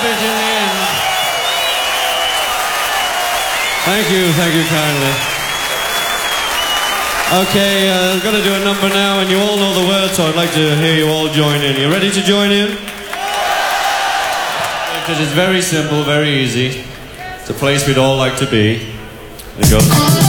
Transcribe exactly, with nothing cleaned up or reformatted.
bit in the end. Thank you, thank you kindly. Okay, uh, I'm going to do a number now, and you all know the words, so I'd like to hear you all join in. You ready to join in? Because it's very simple, very easy. It's a place we'd all like to be. There you go.